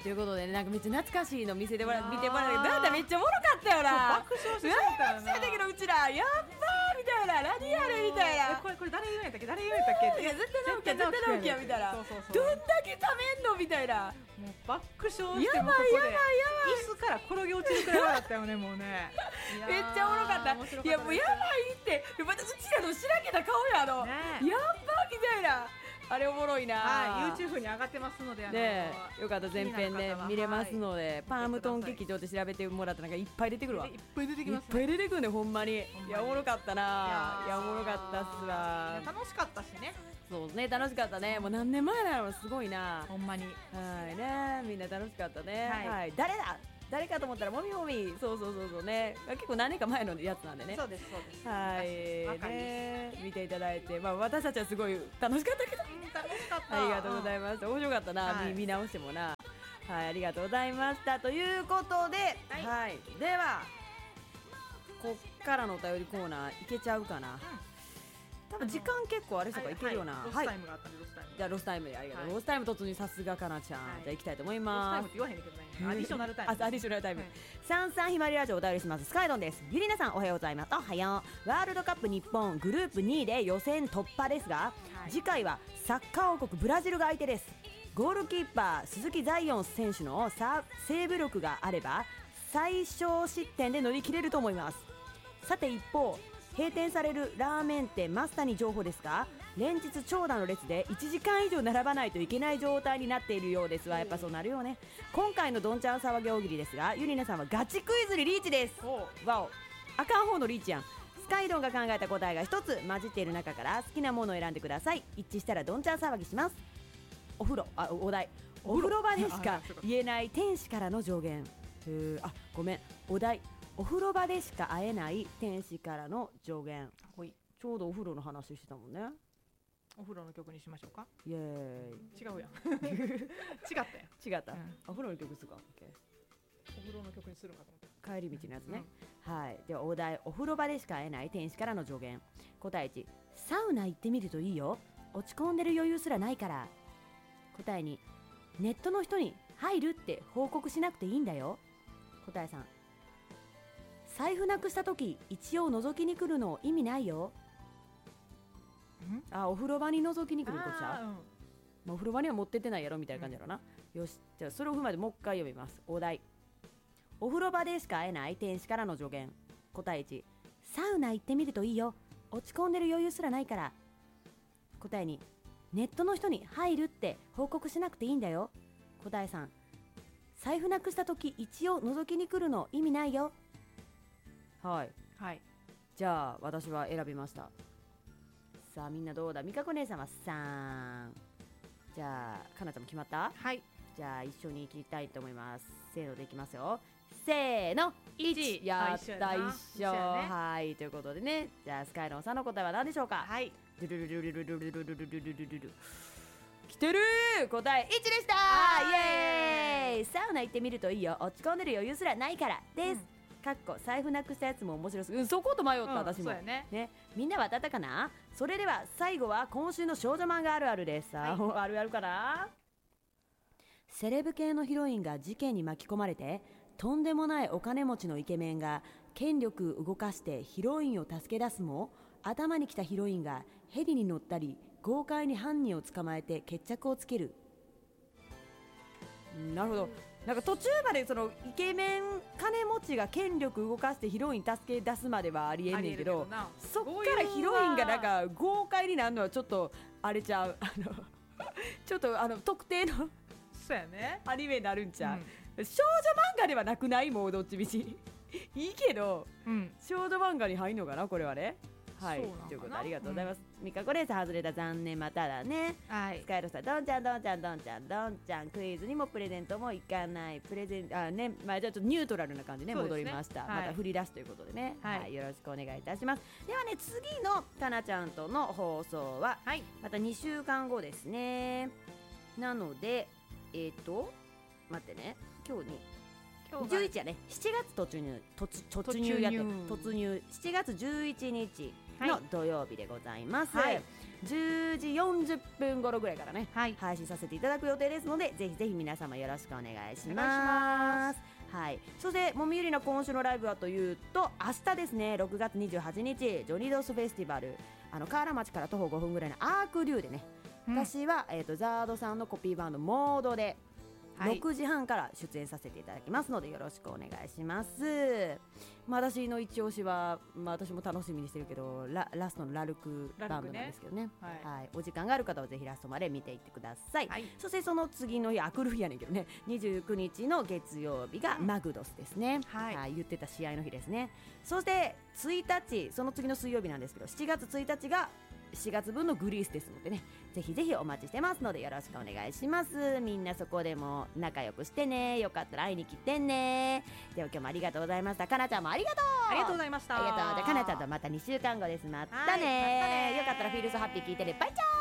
ということでね、なんかめっちゃ懐かしいの見てもらってなんだめっちゃおもろかったよな。 爆笑してたよな。 だけどうちらやっばーみたいな、何あれみたいな。 これ誰言うんやったっけ、誰言うんやったっけ。 いや絶対直樹やみたいな。 そうどんだけためんのみたいな。 もう爆笑してもうここでやばい椅子から転げ落ちるくらいだったよねもうね。 めっちゃおもろかった。いやもうやばいって、またうちらのしらけた顔ややっばみたいな。あれおもろいな。 はい、YouTube に上がってますので、 よかった前編ね見れますので、パームトン劇場で調べてもらったらなんかいっぱい出てくるわ。 いっぱい出てきます。 いっぱい出てくるねほんまに。いやおもろかったな。いやおもろかったっすわ。 楽しかったしね。 そうね、楽しかったね。もう何年前なのすごいな。 ほんまに。 はいね、みんな楽しかったね。はい、誰かと思ったらもみもみ。そうね、結構何年か前のやつなんでね。 そうですそうです。 はいね、見ていただいて、まあ私たちはすごい楽しかったけど、 楽しかった。 ありがとうございます。面白かったな、見直してもな。はい、ありがとうございましたということで、はい、ではこっからのお便りコーナーいけちゃうかな。多分時間結構あれとかいけるよな。 ロスタイムがあったんで、ロスタイム。 じゃあロスタイムでありがとう。ロスタイム突入さすがかなちゃん。じゃあ行きたいと思います。 ロスタイムって言わへんけどね。アディショナルタイム。 アディショナルタイム。サンサンひまわりラジオお便りします。スカイドンです。ゆりなさんおはようございます。おはよう。ワールドカップ日本グループ2位で予選突破ですが、次回はサッカー王国ブラジルが相手です。ゴールキーパー鈴木ザイオン選手のセーブ力があれば最小失点で乗り切れると思います。さて一方、閉店されるラーメン店マスタに情報ですが、連日長蛇の列で1時間以上並ばないといけない状態になっているようですわ。やっぱそうなるよね。今回のどんちゃん騒ぎ大喜利ですが、ゆりなさんはガチクイズにリーチです。わお、あかん方のリーチやん。スカイドンが考えた答えが一つ混じっている中から好きなものを選んでください。一致したらどんちゃん騒ぎします。お題、お風呂場でしか言えない天使からの助言。ごめん、お題、お風呂場でしか会えない天使からの助言。ちょうどお風呂の話してたもんね。 お風呂の曲にしましょうか。 イエーイ。 違うやん。違った、 お風呂の曲するか。 お風呂の曲にするかと思って。 帰り道のやつね。はい。ではお題、お風呂場でしか会えない天使からの助言。答え1、サウナ行ってみるといいよ、落ち込んでる余裕すらないから。答え2、ネットの人に入るって報告しなくていいんだよ。答え3、財布なくした時一応覗きに来るの意味ないよ。お風呂場に覗きに来るこっちゃう。お風呂場には持ってってないやろみたいな感じやろな。よし、じゃあそれを踏まえてもう一回読みます。お題、お風呂場でしか会えない天使からの助言。答え1、サウナ行ってみるといいよ、落ち込んでる余裕すらないから。答え2、ネットの人に入るって報告しなくていいんだよ。答え3、財布なくした時一応覗きに来るの意味ないよ。はい、じゃあ私は選びました。さあみんなどうだ。みかこ姉さんは3。じゃあかなちゃんも決まった？ はい。 じゃあ一緒に行きたいと思います。せーのでいきますよ。せーの、1。やった一緒。はい、ということでね、じゃあスカイロンさんの答えは何でしょうか？はい、ドゥルルルルルルルルルルルルルルル、来てるー。答え1でしたー。イエーイ。サウナ行ってみるといいよ、落ち込んでる余裕すらないからです。かっこ財布なくしたやつも面白すぎ。そこと迷った、私も。ね、みんなは当たったかな？それでは最後は今週の少女漫画あるあるです。あるあるかな？セレブ系のヒロインが事件に巻き込まれて、とんでもないお金持ちのイケメンが権力動かしてヒロインを助け出すも、頭に来たヒロインがヘリに乗ったり豪快に犯人を捕まえて決着をつける。なるほど。なんか途中までそのイケメン金持ちが権力動かしてヒロイン助け出すまではありえんねんけど、そっからヒロインがなんか豪快になるのはちょっとあれちゃう。ちょっと特定のそうやね、 アニメになるんちゃう、少女漫画ではなくない？もうどっちみちいいけど、少女漫画に入るのかなこれはね。はい、ということでありがとうございます。みかこレース外れた、残念。まただね。スカイロさん、どんちゃんクイズにもプレゼントもいかないプレゼントね。じゃあちょっとニュートラルな感じね、戻りました。また振り出すということでね、よろしくお願いいたします。ではね、次のかなちゃんとの放送はまた2週間後ですね。なので待ってね、今日11やね。7月突入7月11日の土曜日でございます。 10時40分頃ぐらいからね、 はい、 配信させていただく予定ですので、ぜひぜひ皆様よろしくお願いします。 お願いします。 はい、そしてもみゆりな今週のライブはというと、明日ですね、6月28日ジョニードスフェスティバル、河原町から徒歩5分ぐらいのアークリューでね、私は、ザードさんのコピーバンドモードで6時半から出演させていただきますので、よろしくお願いします。私の一押しは、私も楽しみにしてるけど、ラストのラルクバンドなんですけどね、はい、お時間がある方はぜひラストまで見ていってください、はい、そしてその次の日、アクル日やねんけどね、29日の月曜日がマグドスですね、はい、言ってた試合の日ですね。そして1日、その次の水曜日なんですけど、7月1日が4月分のグリースですのでね、ぜひぜひお待ちしてますのでよろしくお願いします。みんなそこでも仲良くしてね、よかったら会いに来てね。では今日もありがとうございました。かなちゃんもありがとう。 ありがとうございました。 ありがとう。じゃあかなちゃんとまた2週間後です。またね、またね。よかったらフィールスハッピー聞いてね。バイチャー。